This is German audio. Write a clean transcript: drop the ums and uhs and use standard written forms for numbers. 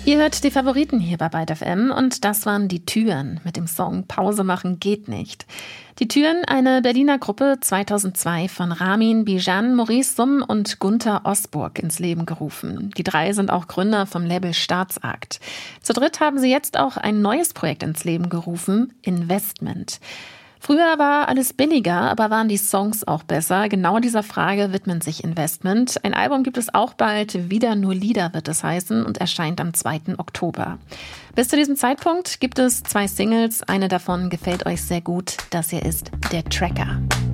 Ihr hört die Favoriten hier bei Byte FM und das waren die Türen mit dem Song Pause machen geht nicht. Die Türen, eine Berliner Gruppe, 2002 von Ramin Bijan, Maurice Summ und Gunther Osburg ins Leben gerufen. Die drei sind auch Gründer vom Label Staatsakt. Zu dritt haben sie jetzt auch ein neues Projekt ins Leben gerufen, Investment. Früher war alles billiger, aber waren die Songs auch besser? Genau dieser Frage widmet sich Investment. Ein Album gibt es auch bald, Wieder nur Lieder wird es heißen und erscheint am 2. Oktober. Bis zu diesem Zeitpunkt gibt es 2 Singles, eine davon gefällt euch sehr gut, das hier ist Der Tracker.